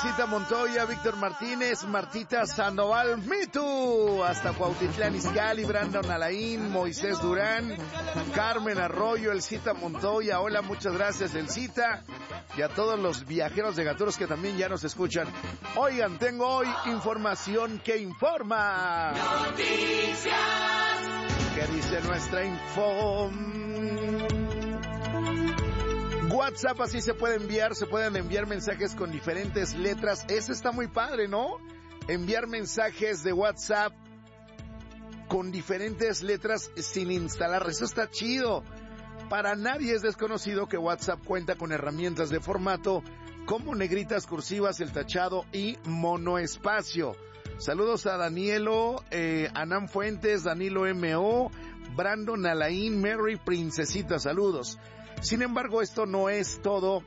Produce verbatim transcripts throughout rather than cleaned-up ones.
Teresita Montoya, Víctor Martínez, Martita Sandoval, Mitu, hasta Cuautitlán Izcalli, Brandon Alain, Moisés Durán, Carmen Arroyo, Elcita Montoya, hola, muchas gracias Elcita, y a todos los viajeros de Gaturos que también ya nos escuchan. Oigan, tengo hoy información que informa. Noticias. ¿Qué dice nuestra info? WhatsApp, así se puede enviar, se pueden enviar mensajes con diferentes letras. Eso está muy padre, ¿no? Enviar mensajes de WhatsApp con diferentes letras sin instalar. Eso está chido. Para nadie es desconocido que WhatsApp cuenta con herramientas de formato como negritas cursivas, el tachado y monoespacio. Saludos a Danielo, eh, Anam Fuentes, Danilo M O, Brandon Alain, Mary Princesita, saludos. Sin embargo, esto no es todo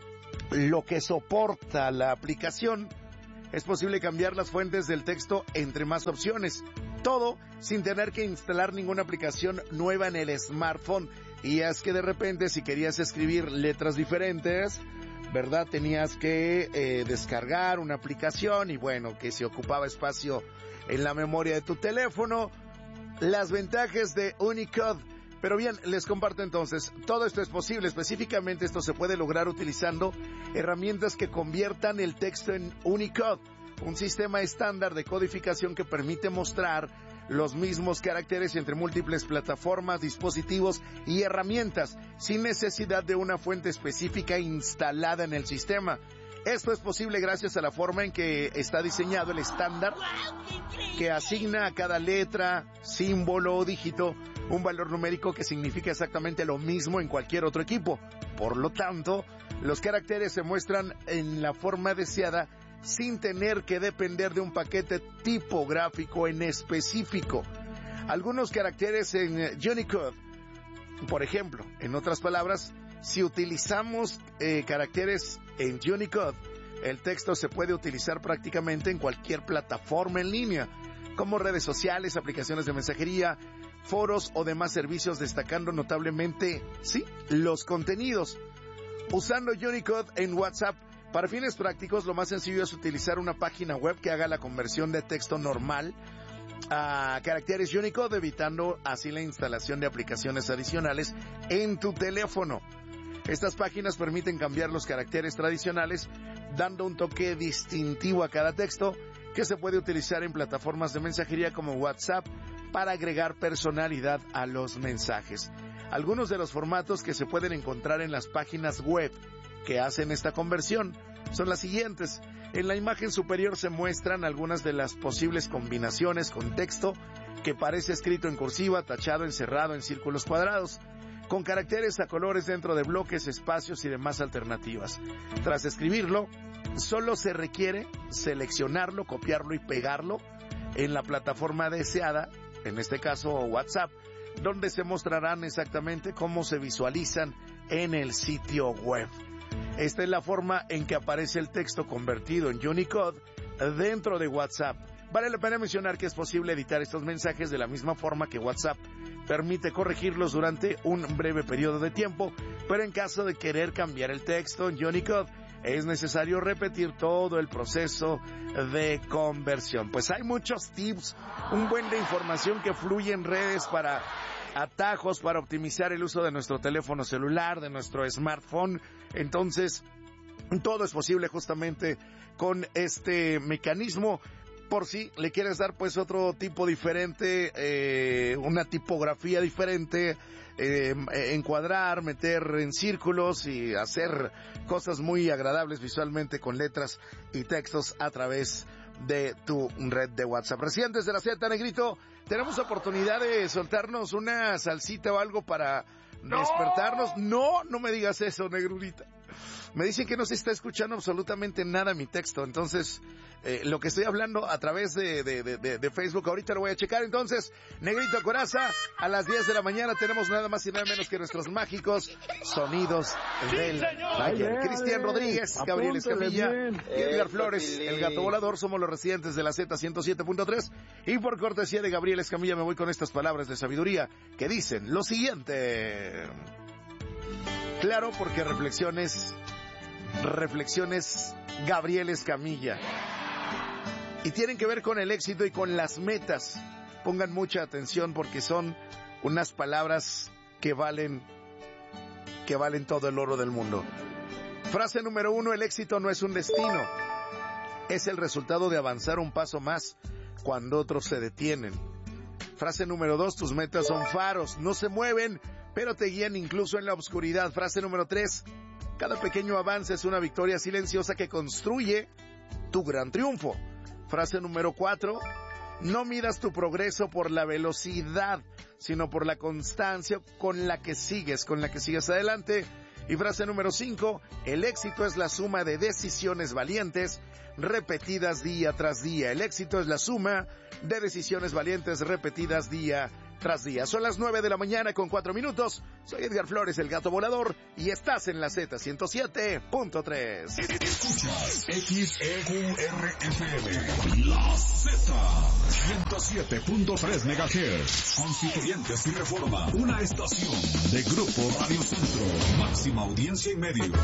lo que soporta la aplicación. Es posible cambiar las fuentes del texto entre más opciones. Todo sin tener que instalar ninguna aplicación nueva en el smartphone. Y es que de repente, si querías escribir letras diferentes, ¿verdad? Tenías que eh, descargar una aplicación y bueno, que se ocupaba espacio en la memoria de tu teléfono. Las ventajas de Unicode. Pero bien, les comparto entonces, todo esto es posible, específicamente esto se puede lograr utilizando herramientas que conviertan el texto en Unicode, un sistema estándar de codificación que permite mostrar los mismos caracteres entre múltiples plataformas, dispositivos y herramientas, sin necesidad de una fuente específica instalada en el sistema. Esto es posible gracias a la forma en que está diseñado el estándar, que asigna a cada letra, símbolo o dígito un valor numérico que significa exactamente lo mismo en cualquier otro equipo. Por lo tanto, los caracteres se muestran en la forma deseada sin tener que depender de un paquete tipográfico en específico. Algunos caracteres en Unicode, por ejemplo, en otras palabras, si utilizamos eh, caracteres en Unicode, el texto se puede utilizar prácticamente en cualquier plataforma en línea, como redes sociales, aplicaciones de mensajería, foros o demás servicios, destacando notablemente, sí, los contenidos. Usando Unicode en WhatsApp, para fines prácticos, lo más sencillo es utilizar una página web que haga la conversión de texto normal a caracteres Unicode, evitando así la instalación de aplicaciones adicionales en tu teléfono. Estas páginas permiten cambiar los caracteres tradicionales, dando un toque distintivo a cada texto, que se puede utilizar en plataformas de mensajería como WhatsApp para agregar personalidad a los mensajes. Algunos de los formatos que se pueden encontrar en las páginas web que hacen esta conversión son las siguientes. En la imagen superior se muestran algunas de las posibles combinaciones con texto que parece escrito en cursiva, tachado, encerrado en círculos cuadrados, con caracteres a colores dentro de bloques, espacios y demás alternativas. Tras escribirlo, solo se requiere seleccionarlo, copiarlo y pegarlo en la plataforma deseada, en este caso WhatsApp, donde se mostrarán exactamente cómo se visualizan en el sitio web. Esta es la forma en que aparece el texto convertido en Unicode dentro de WhatsApp. Vale la pena mencionar que es posible editar estos mensajes de la misma forma que WhatsApp permite corregirlos durante un breve periodo de tiempo, pero en caso de querer cambiar el texto en Unicode, es necesario repetir todo el proceso de conversión. Pues hay muchos tips, un buen de información que fluye en redes para atajos, para optimizar el uso de nuestro teléfono celular, de nuestro smartphone. Entonces, todo es posible justamente con este mecanismo. Por si le quieres dar pues otro tipo diferente, eh, una tipografía diferente, eh, encuadrar, meter en círculos y hacer cosas muy agradables visualmente con letras y textos a través de tu red de WhatsApp. Recién desde la Z, Negrito, tenemos oportunidad de soltarnos una salsita o algo para ¡no! despertarnos. No, no me digas eso, Negrurita. Me dicen que no se está escuchando absolutamente nada mi texto, entonces eh, lo que estoy hablando a través de, de, de, de Facebook, ahorita lo voy a checar. Entonces, Negrito Coraza, a las diez de la mañana tenemos nada más y nada menos que nuestros mágicos sonidos del Valle. Cristian Rodríguez, Gabriel Escamilla, Edgar Flores, el Gato Volador, somos los residentes de la Z ciento siete punto tres, y por cortesía de Gabriel Escamilla me voy con estas palabras de sabiduría que dicen lo siguiente. Claro, porque reflexiones Reflexiones Gabriel Escamilla. Y tienen que ver con el éxito y con las metas. Pongan mucha atención porque son unas palabras que valen, que valen todo el oro del mundo. Frase número uno, el éxito no es un destino. Es el resultado de avanzar un paso más cuando otros se detienen. Frase número dos, tus metas son faros, no se mueven, pero te guían incluso en la oscuridad. Frase número tres, cada pequeño avance es una victoria silenciosa que construye tu gran triunfo. Frase número cuatro, no midas tu progreso por la velocidad, sino por la constancia con la que sigues, con la que sigues adelante. Y frase número cinco, el éxito es la suma de decisiones valientes repetidas día tras día. El éxito es la suma de decisiones valientes repetidas día tras día. Son las nueve de la mañana con cuatro minutos. Soy Edgar Flores, el gato volador, y estás en la Z ciento siete punto tres. Escuchas X E Q R F M, la Z ciento siete punto tres megahertz. Constituyentes y Reforma, una estación de Grupo Radio Centro. Máxima audiencia y medios.